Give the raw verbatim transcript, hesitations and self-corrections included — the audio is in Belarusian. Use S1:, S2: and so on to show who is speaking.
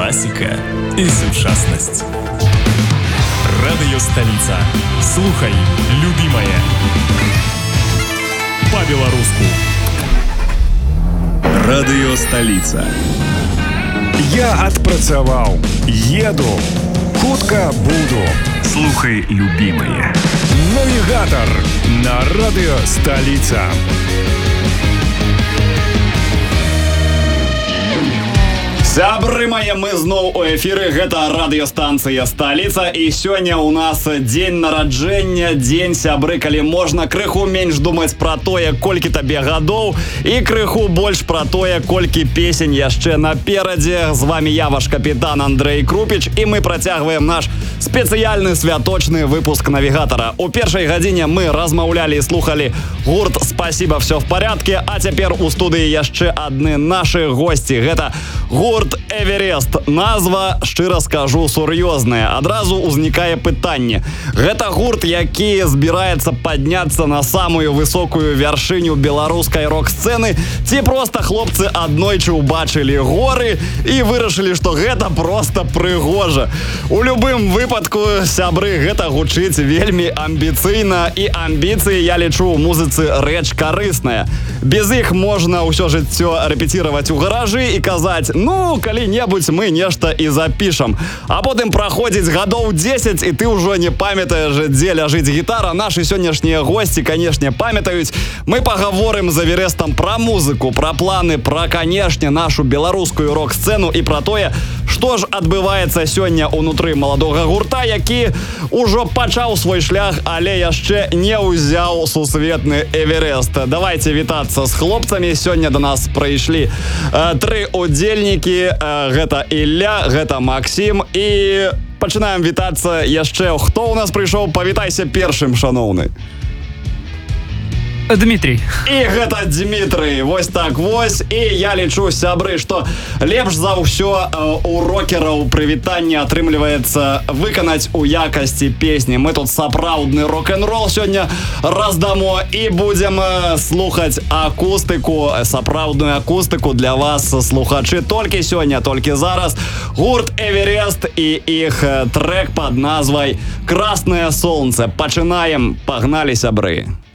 S1: класіка і сучаснасць. Радыё Сталіца. Слухай, любімае. Па-беларуску.
S2: Радыё Сталіца.
S3: Я адпрацаваў, еду, хутка буду.
S2: Слухай, любімае.
S3: Навігатар на радыё Сталіца.
S4: Сябры мае, мы зноў у эфіры, гэта радыёстанцыя Сталіца, і сёння у нас дзень нараджэння, дзень сябры, калі можна крыху менш думаць пра тое, колькі табе гадоў, і крыху больш пра тое, колькі песень яшчэ наперадзе. З вами я, ваш капітан Андрэй Крупіч, і мы працягваем наш спецыяльны святочны выпуск навігатара. У першай гадзіне мы размаўлялі і слухалі гурт «Спасибо, все в порядке», а цяпер у студыі яшчэ адны нашы госці. Гэта гурт «Эверест». Назва, шчыра скажу, сур'ёзная. Адразу ўзнікае пытанне. Гэта гурт, які збіраецца падняцца на самую высокую вяршыню беларускай рок-сцэны, ці проста хлопцы аднойчы ўбачылі горы і вырашылі, што гэта проста прыгожа. У любым выпадку, сябры, гэта гучыць вельмі амбіцыйна, і амбіцыі, я лічу, у музыцы рэч карысная. Без іх можна ўсё жыццё рэпеціраваць у гаражы і казаць: ну, калі-небудзь мы нешта і запішам. А потым праходзіць гадоў дзесяць, і ты ўжо не памятаеш, дзе ляжыць гітара. Нашы сённяшнія госці, канешне, памятаюць. Мы пагаворым з Эверестам пра музыку, пра планы, пра, канешне, нашу беларускую рок-сцэну і пра тое, што ж адбываецца сёння ўнутры маладога гурта, які ўжо пачаў свой шлях, але яшчэ не ўзяў сусветны Эверест. Давайте вітацца з хлопцамі. Сёння до нас прыйшлі э, тры удзельнікі. Э, гэта Ілля, гэта Максім, і пачынаем вітацца яшчэ. Хто ў нас прыйшоў? Павітайся першым, шаноўны.
S5: Дмітрий.
S4: І гэта Дмітрый. Вось так вось. І я лічу, сябры, што лепш за ўсё у рокераў прывітанне атрымліваецца выканаць у якасці песні. Мы тут сапраўдны рок-н-рол сёння раздамо і будзем слухаць акустыку, сапраўдную акустыку для вас, слухачы. Толькі сёння, толькі зараз гурт Эверест і іх трек пад назвай «Красное солнце». Пачынаем. Пагналі, сябры.